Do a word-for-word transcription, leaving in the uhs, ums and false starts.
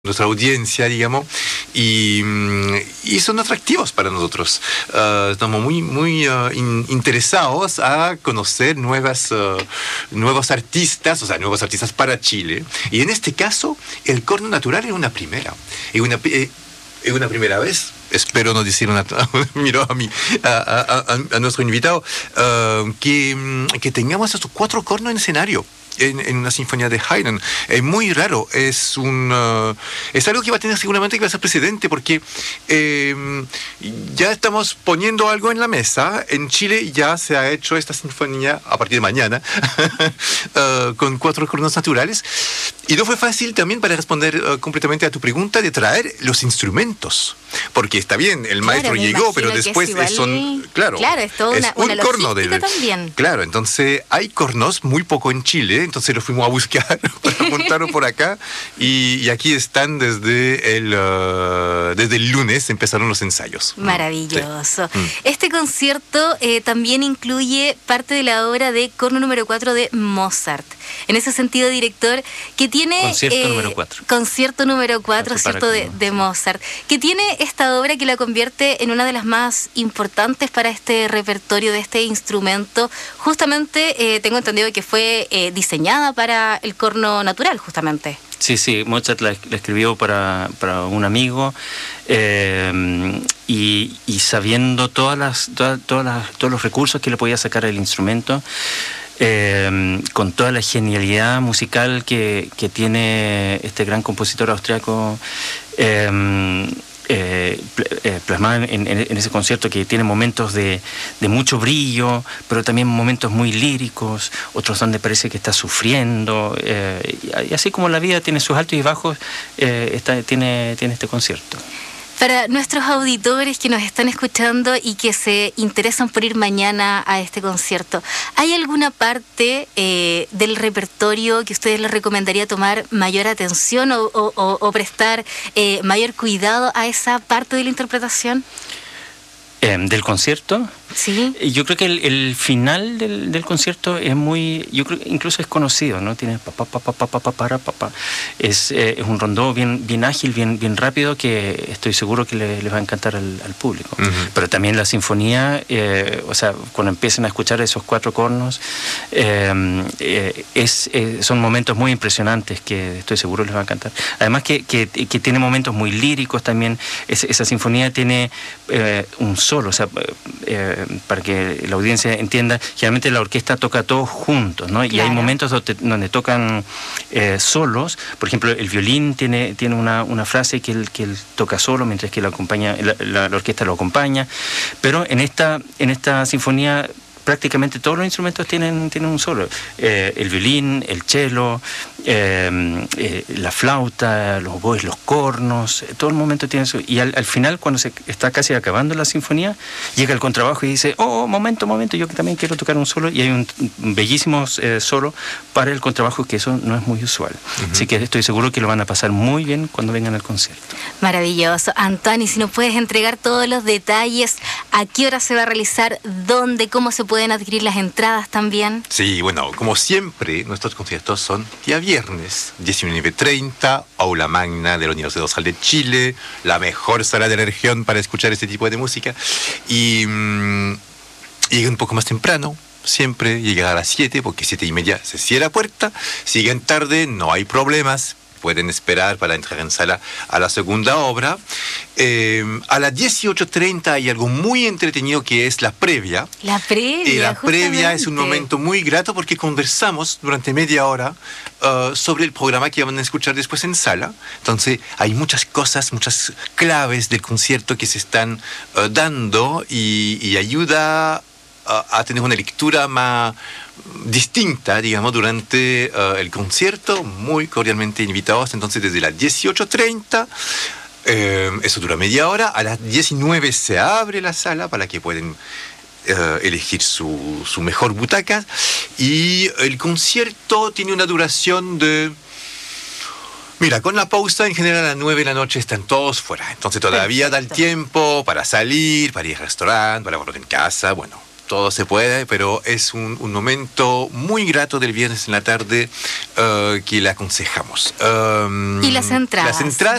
nuestra audiencia, digamos, y, y son atractivos para nosotros. Uh, estamos muy, muy uh, in, interesados a conocer nuevas, uh, nuevos artistas, o sea, nuevos artistas para Chile. Y en este caso, el corno natural es una primera. Es una, es una primera vez. Espero no decir una... Miro a, mi, a, a, a nuestro invitado, uh, que, que tengamos estos cuatro cornos en escenario. En, en una sinfonía de Haydn. Es muy raro, es un uh, es algo que va a tener seguramente que va a ser precedente, porque eh, ya estamos poniendo algo en la mesa. En Chile ya se ha hecho esta sinfonía a partir de mañana uh, con cuatro cornos naturales, y no fue fácil también para responder uh, completamente a tu pregunta de traer los instrumentos, porque está bien, el maestro claro, llegó, pero después igual, son claro, claro es toda una, es un una corno de, también. Claro, entonces hay cornos muy poco en Chile. Entonces lo fuimos a buscar para montarlo por acá, y, y aquí están desde el uh, desde el lunes empezaron los ensayos. Maravilloso. Sí. Este concierto eh, también incluye parte de la obra de corno número cuatro de Mozart. En ese sentido, director, que tiene... Concierto eh, número cuatro. Concierto número cuatro, ¿cierto? De, de Mozart. Que tiene esta obra que la convierte en una de las más importantes para este repertorio de este instrumento. Justamente, eh, tengo entendido que fue eh, diseñada para el corno natural, justamente. Sí, sí, Mozart la, la escribió para, para un amigo, eh, y, y sabiendo todas las, todas, todas las, todos los recursos que le podía sacar el instrumento, eh, con toda la genialidad musical que, que tiene este gran compositor austriaco, eh, Eh, eh, plasmada en, en, en ese concierto, que tiene momentos de, de mucho brillo, pero también momentos muy líricos, otros donde parece que está sufriendo, eh, y así como la vida tiene sus altos y bajos, eh, está, tiene, tiene este concierto. Para nuestros auditores que nos están escuchando y que se interesan por ir mañana a este concierto, ¿hay alguna parte eh, del repertorio que ustedes les recomendaría tomar mayor atención o, o, o prestar eh, mayor cuidado a esa parte de la interpretación? Eh, ¿Del concierto? Sí. Yo creo que el, el final del, del concierto es muy, yo creo que incluso es conocido, ¿no? Tiene pa pa pa pa pa pa pa para pa pa. Es, eh, es un rondó bien, bien ágil, bien, bien rápido, que estoy seguro que le, les va a encantar al, al público. Uh-huh. Pero también la sinfonía, eh, o sea, cuando empiecen a escuchar esos cuatro cornos, eh, eh, es, eh, son momentos muy impresionantes que estoy seguro les va a encantar. Además que, que, que tiene momentos muy líricos también. Es, esa sinfonía tiene eh, un solo, o sea, eh, para que la audiencia entienda, generalmente la orquesta toca todos juntos, ¿no? Y claro, hay momentos donde, donde tocan eh, solos. Por ejemplo, el violín tiene, tiene una, una frase que él, que él toca solo, mientras que la, acompaña, la, la, la orquesta lo acompaña. Pero en esta, en esta sinfonía prácticamente todos los instrumentos tienen, tienen un solo. Eh, el violín, el cello, eh, eh, la flauta, los oboes, los cornos, todo el momento tiene eso. Y al, al final, cuando se está casi acabando la sinfonía, llega el contrabajo y dice, oh, momento, momento, yo que también quiero tocar un solo. Y hay un, un bellísimo eh, solo para el contrabajo, que eso no es muy usual. Uh-huh. Así que estoy seguro que lo van a pasar muy bien cuando vengan al concierto. Maravilloso. Antoni, si nos puedes entregar todos los detalles, a qué hora se va a realizar, dónde, cómo se pueden adquirir las entradas también. Sí, bueno, como siempre, nuestros conciertos son día viernes, diecinueve treinta, Aula Magna de la Universidad Austral de Chile, la mejor sala de la región para escuchar este tipo de música. Y mmm, llega un poco más temprano, siempre llega a las siete, porque siete y media se cierra la puerta. Si llegan tarde, no hay problemas, pueden esperar para entrar en sala a la segunda obra. Eh, a las dieciocho treinta hay algo muy entretenido, que es la previa. La previa, y la justamente. previa es un momento muy grato, porque conversamos durante media hora uh, sobre el programa que van a escuchar después en sala. Entonces hay muchas cosas, muchas claves del concierto que se están uh, dando, y, y ayuda uh, a tener una lectura más distinta, digamos, durante uh, el concierto. Muy cordialmente invitados. Entonces, desde las dieciocho treinta, eh, eso dura media hora. A las diecinueve se abre la sala para que puedan uh, elegir su, su mejor butaca. Y el concierto tiene una duración de... Mira, con la pausa, en general a las nueve de la noche están todos fuera. Entonces todavía Perfecto. Da el tiempo para salir, para ir al restaurante, para volver en casa, bueno... Todo se puede, pero es un, un momento muy grato del viernes en la tarde uh, que le aconsejamos. Um, ¿Y las entradas? Las entradas